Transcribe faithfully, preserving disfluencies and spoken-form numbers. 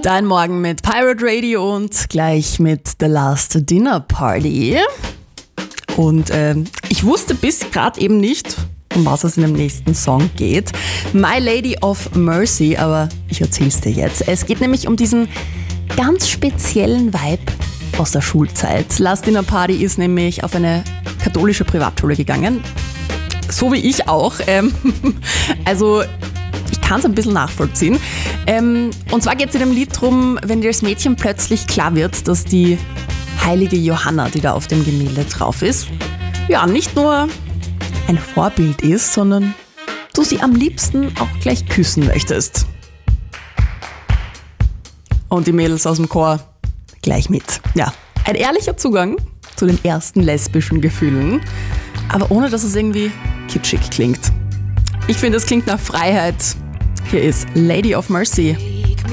Dein Morgen mit Pirate Radio und gleich mit The Last Dinner Party. Und äh, ich wusste bis gerade eben nicht, um was es in dem nächsten Song geht. My Lady of Mercy, aber ich erzähl's dir jetzt. Es geht nämlich um diesen ganz speziellen Vibe aus der Schulzeit. Last Dinner Party ist nämlich auf eine katholische Privatschule gegangen. So wie ich auch. Ähm, also ich kann es ein bisschen nachvollziehen. Ähm, und zwar geht es in dem Lied darum, wenn dir als Mädchen plötzlich klar wird, dass die heilige Johanna, die da auf dem Gemälde drauf ist, ja, nicht nur ein Vorbild ist, sondern du sie am liebsten auch gleich küssen möchtest. Und die Mädels aus dem Chor gleich mit. Ja, ein ehrlicher Zugang zu den ersten lesbischen Gefühlen, aber ohne, dass es irgendwie kitschig klingt. Ich finde, es klingt nach Freiheit. Hier ist Lady of Mercy.